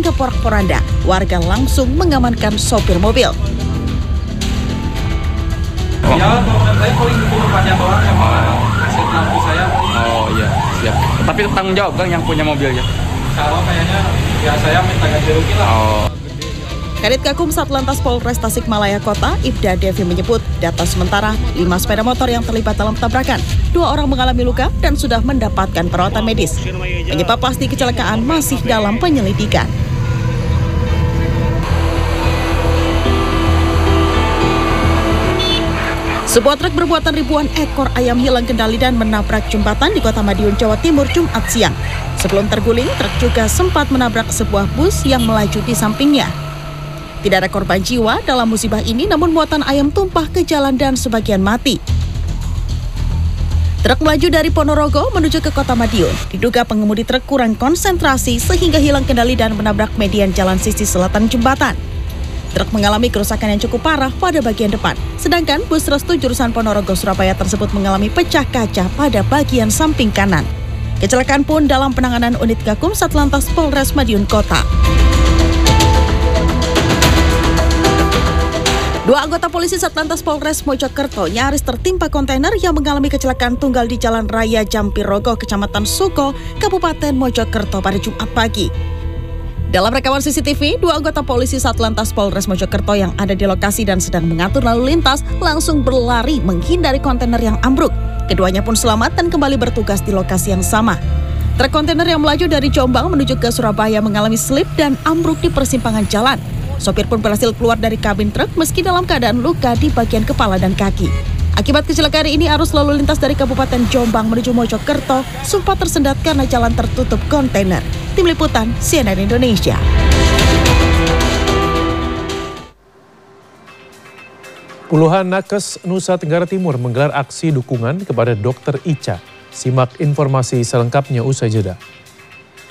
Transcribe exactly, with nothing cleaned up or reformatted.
hingga porak-poranda. Warga langsung mengamankan sopir mobil. Ya, saya paling butuh depannya doang yang hasil lampu saya. Oh iya, siap. Tapi tanggung jawab kan yang punya mobilnya? Kalau kayaknya ya saya minta ganti rugi lah. Oh. Kadit Gakum Satlantas Polres Tasikmalaya Kota, Ibda Devi menyebut data sementara lima sepeda motor yang terlibat dalam tabrakan. Dua orang mengalami luka dan sudah mendapatkan perawatan medis. Penyebab pasti kecelakaan masih dalam penyelidikan. Sebuah truk bermuatan ribuan ekor ayam hilang kendali dan menabrak jembatan di Kota Madiun, Jawa Timur, Jumat siang. Sebelum terguling, truk juga sempat menabrak sebuah bus yang melaju di sampingnya. Tidak ada korban jiwa dalam musibah ini, namun muatan ayam tumpah ke jalan dan sebagian mati. Truk melaju dari Ponorogo menuju ke Kota Madiun. Diduga pengemudi truk kurang konsentrasi sehingga hilang kendali dan menabrak median jalan sisi selatan jembatan. Truk mengalami kerusakan yang cukup parah pada bagian depan. Sedangkan bus Restu jurusan Ponorogo Surabaya tersebut mengalami pecah kaca pada bagian samping kanan. Kecelakaan pun dalam penanganan unit Gakum Satlantas Polres Madiun Kota. Dua anggota polisi Satlantas Polres Mojokerto nyaris tertimpa kontainer yang mengalami kecelakaan tunggal di Jalan Raya Jampirogo, Kecamatan Suko, Kabupaten Mojokerto pada Jumat pagi. Dalam rekaman C C T V, dua anggota polisi Satlantas Polres Mojokerto yang ada di lokasi dan sedang mengatur lalu lintas langsung berlari menghindari kontainer yang ambruk. Keduanya pun selamat dan kembali bertugas di lokasi yang sama. Truk kontainer yang melaju dari Jombang menuju ke Surabaya mengalami slip dan ambruk di persimpangan jalan. Sopir pun berhasil keluar dari kabin truk meski dalam keadaan luka di bagian kepala dan kaki. Akibat kecelakaan ini, arus lalu lintas dari Kabupaten Jombang menuju Mojokerto sempat tersendat karena jalan tertutup kontainer. Tim Liputan C N N Indonesia. Puluhan nakes Nusa Tenggara Timur menggelar aksi dukungan kepada Dokter Ica. Simak informasi selengkapnya usai jeda.